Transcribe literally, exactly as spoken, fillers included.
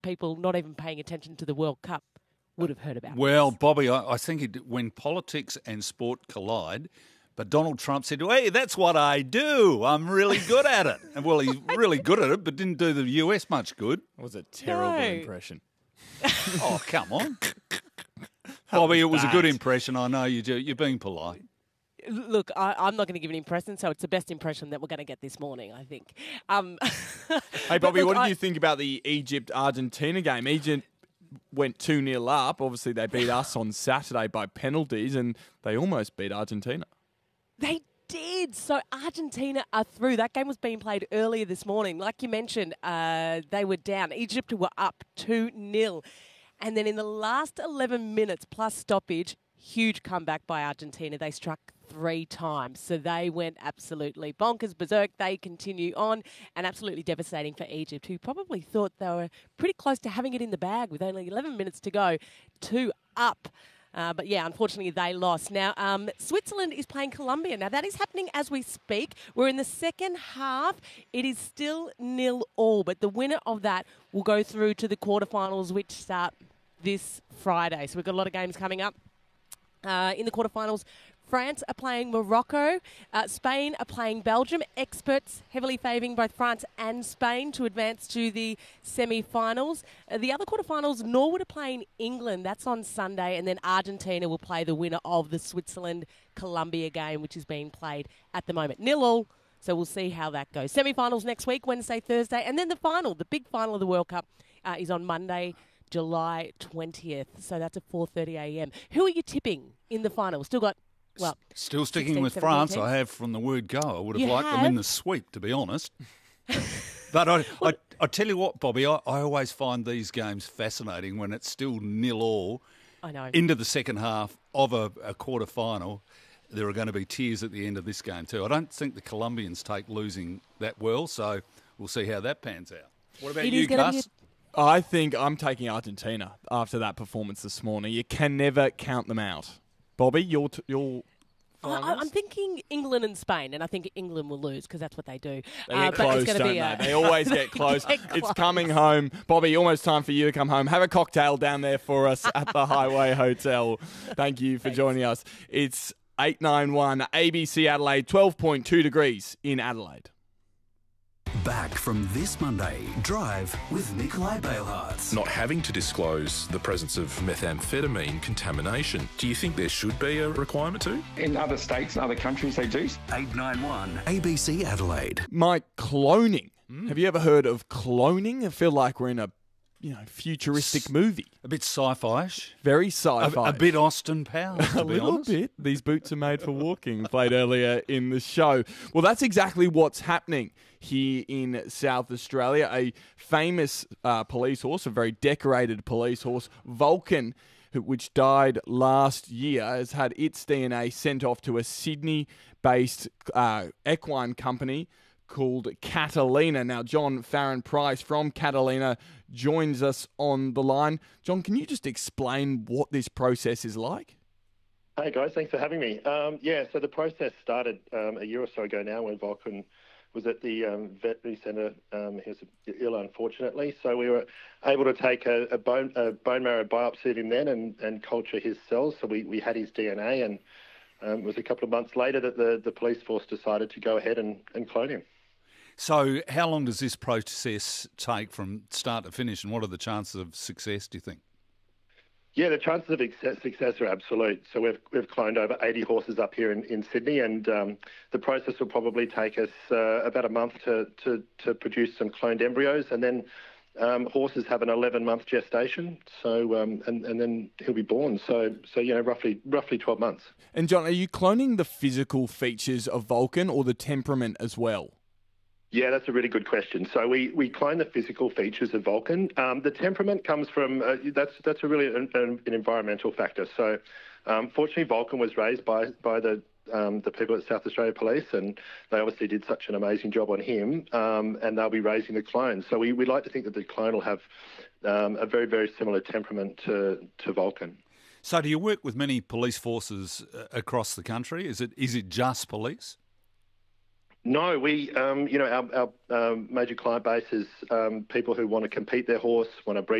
people not even paying attention to the World Cup would have heard about. Well, this. Bobby, I, I think it, when politics and sport collide, but Donald Trump said, hey, that's what I do. I'm really good at it. And well, he's really good at it, but didn't do the U S much good. It was a terrible No. impression. Oh, come on. Bobby, it was a good impression. I know you do. You're being polite. Look, I, I'm not going to give an impression, so it's the best impression that we're going to get this morning, I think. Um, Hey, Bobby, look, what did I- you think about the Egypt-Argentina game? Egypt went two nil up. Obviously, they beat us on Saturday by penalties, and they almost beat Argentina. They did. So Argentina are through. That game was being played earlier this morning. Like you mentioned, uh, they were down. Egypt were up two nil. And then in the last eleven minutes plus stoppage, huge comeback by Argentina. They struck three times. So they went absolutely bonkers, berserk. They continue on, and absolutely devastating for Egypt, who probably thought they were pretty close to having it in the bag with only eleven minutes to go. Two up. Uh, but yeah, unfortunately they lost. Now, um, Switzerland is playing Colombia. Now, that is happening as we speak. We're in the second half. It is still nil all, but the winner of that will go through to the quarterfinals, which start this Friday. So we've got a lot of games coming up. Uh, in the quarterfinals, France are playing Morocco. Uh, Spain are playing Belgium. Experts heavily favouring both France and Spain to advance to the semi-finals. Uh, the other quarterfinals, Norwood are playing England. That's on Sunday. And then Argentina will play the winner of the Switzerland-Colombia game, which is being played at the moment. Nil all. So we'll see how that goes. Semi-finals next week, Wednesday, Thursday. And then the final, the big final of the World Cup, uh, is on Monday, July twentieth. So that's at four thirty a.m. Who are you tipping in the final? Still got... Well, Still sticking sixteen, with seventeen France, teams. I have from the word go. I would have You liked them have? in the sweep, to be honest. But I, I, I tell you what, Bobby, I, I always find these games fascinating when it's still nil all. I know. Into the second half of a, a quarter final. There are going to be tears at the end of this game too. I don't think the Colombians take losing that well, so we'll see how that pans out. What about It you, is gonna be Gus? I think I'm taking Argentina after that performance this morning. You can never count them out. Bobby, your t- your. I, I- I'm thinking England and Spain, and I think England will lose because that's what they do. They Uh, get but close, it's gonna don't be they? a- They always They get close. get It's close. coming home. Bobby, almost time for you to come home. Have a cocktail down there for us at the Highway Hotel. Thank you for joining us. It's eight nine one A B C Adelaide, twelve point two degrees in Adelaide. Back from this Monday, drive with Nikolai Bailhartz. Not having to disclose the presence of methamphetamine contamination. Do you think there should be a requirement to? In other states and other countries, they do. eight nine one A B C Adelaide. Mike, cloning. Have you ever heard of cloning? I feel like we're in a you know futuristic movie. A bit sci-fi-ish. Very A, sci-fi. a bit Austin Powers, to A be little honest. bit. These boots are made for walking, played earlier in the show. Well, that's exactly what's happening here in South Australia. A famous uh, police horse, a very decorated police horse, Vulcan, who- which died last year, has had its D N A sent off to a Sydney-based uh, equine company called Catalina. Now, John Farron Price from Catalina joins us on the line. John, can you just explain what this process is like? Hey guys, thanks for having me. Um, yeah, so the process started um, a year or so ago now when Vulcan was at the um, veterinary centre. Um, he was ill, unfortunately, so we were able to take a, a, bone, a bone marrow biopsy of him then and, and culture his cells. So we, we had his D N A, and um, it was a couple of months later that the, the police force decided to go ahead and, and clone him. So how long does this process take from start to finish, and what are the chances of success, do you think? Yeah, the chances of success, success are absolute. So we've we've cloned over eighty horses up here in, in Sydney, and um, the process will probably take us uh, about a month to, to, to produce some cloned embryos, and then um, horses have an eleven-month gestation. So um, and and then he'll be born. So so you know roughly roughly twelve months. And John, are you cloning the physical features of Vulcan or the temperament as well? Yeah, that's a really good question. So we, we clone the physical features of Vulcan. Um, the temperament comes from, uh, that's that's a really an, an environmental factor. So um, fortunately, Vulcan was raised by by the um, the people at South Australia Police, and they obviously did such an amazing job on him, um, and they'll be raising the clone. So we, we'd like to think that the clone will have um, a very, very similar temperament to, to Vulcan. So do you work with many police forces uh, across the country? Is it is it just police? No, we, um, you know, our, our um, major client base is um, people who want to compete their horse, want to breed